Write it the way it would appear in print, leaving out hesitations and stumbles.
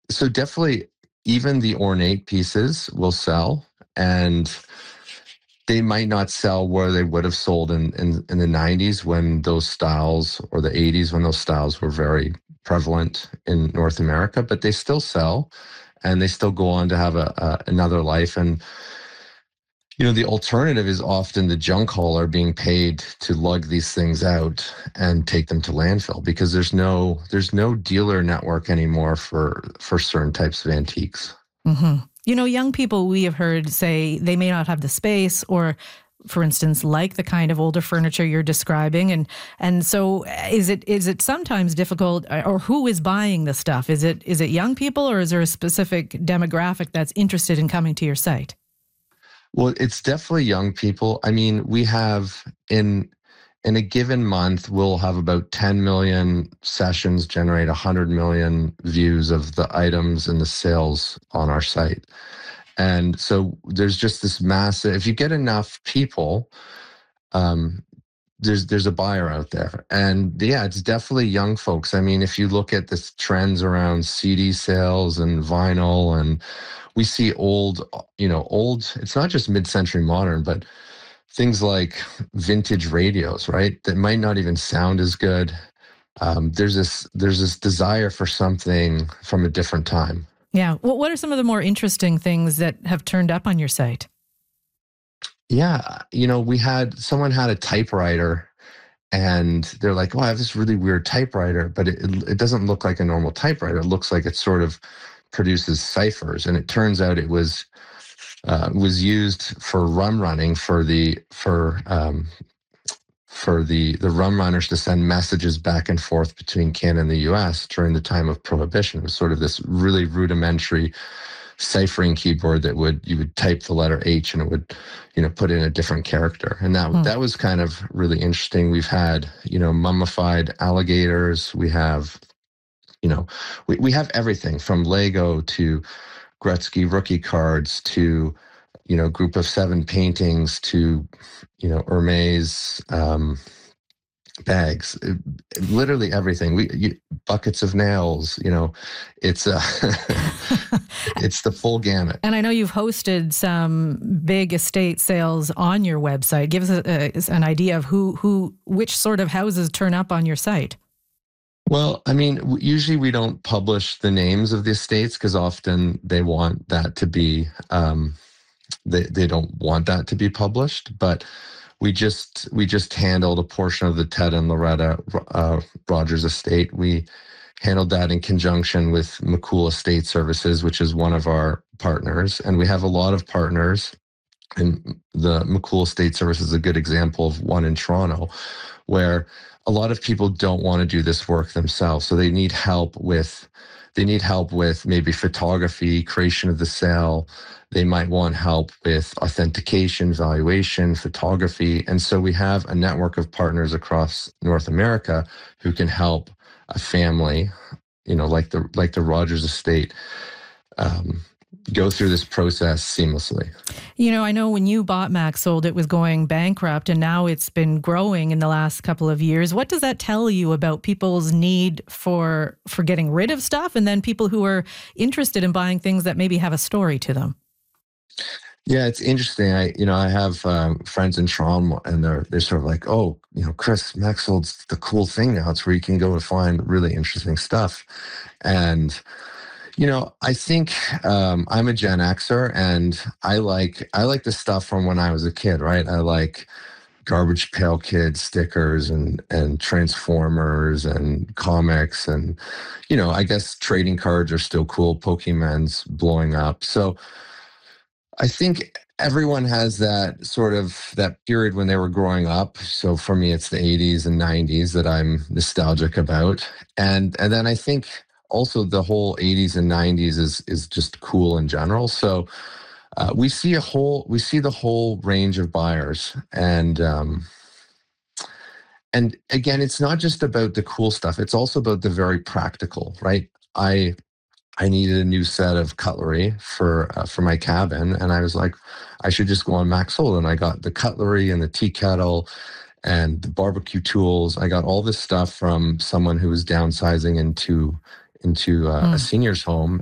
So definitely, even the ornate pieces will sell, and they might not sell where they would have sold in the 90s when those styles, or the 80s when those styles were very prevalent in North America, but they still sell and they still go on to have another life. And the alternative is often the junk hauler being paid to lug these things out and take them to landfill, because there's no dealer network anymore for certain types of antiques. Mm-hmm. Young people, we have heard say they may not have the space, or, for instance, like the kind of older furniture you're describing, and so is it sometimes difficult, or who is buying the stuff? Is it young people, or is there a specific demographic that's interested in coming to your site? Well, it's definitely young people. I mean, we have in a given month, we'll have about 10 million sessions generate 100 million views of the items and the sales on our site. And so there's just this massive, if you get enough people, um, there's a buyer out there. And yeah, it's definitely young folks. I mean, if you look at the trends around CD sales and vinyl, and we see old, it's not just mid-century modern, but things like vintage radios, right? That might not even sound as good. There's this desire for something from a different time. Yeah. What are some of the more interesting things that have turned up on your site? Yeah, someone had a typewriter, and they're like, "Oh, I have this really weird typewriter, but it doesn't look like a normal typewriter. It looks like it sort of produces ciphers." And it turns out it was used for rum running, for the rum runners to send messages back and forth between Canada and the U.S. during the time of Prohibition. It was sort of this really rudimentary ciphering keyboard that you would type the letter H, and it would put in a different character. And that was kind of really interesting. We've had mummified alligators. We have we have everything from Lego to Gretzky rookie cards to group of 7 paintings to Hermes bags. Literally everything. Buckets of nails. It's it's the full gamut. And I know you've hosted some big estate sales on your website. Give us an idea of which sort of houses turn up on your site. Well, I mean, usually we don't publish the names of the estates, because often they want that to be, they don't want that to be published. But we just handled a portion of the Ted and Loretta Rogers estate. We handled that in conjunction with McCool Estate Services, which is one of our partners. And we have a lot of partners, and the McCool Estate Service is a good example of one in Toronto, where a lot of people don't want to do this work themselves. So they need help with maybe photography, creation of the sale. They might want help with authentication, valuation, photography. And so we have a network of partners across North America who can help a family, like the Rogers estate, go through this process seamlessly. I know when you bought Maxsold, it was going bankrupt, and now it's been growing in the last couple of years. What does that tell you about people's need for getting rid of stuff, and then people who are interested in buying things that maybe have a story to them? Yeah, it's interesting. I have friends in Toronto, and they're sort of like, "Oh, Chris, Maxsold's the cool thing now. It's where you can go and find really interesting stuff." And I think I'm a Gen Xer, and I like the stuff from when I was a kid, right? I like Garbage Pail Kids stickers and Transformers and comics, and I guess trading cards are still cool. Pokemon's blowing up, so I think everyone has that period when they were growing up. So for me, it's the 80s and 90s that I'm nostalgic about, and then I think also the whole 80s and 90s is just cool in general. So we see the whole range of buyers, and again, it's not just about the cool stuff. It's also about the very practical, right? I needed a new set of cutlery for my cabin, and I was like, I should just go on Maxsold, and I got the cutlery and the tea kettle and the barbecue tools. I got all this stuff from someone who was downsizing into a senior's home,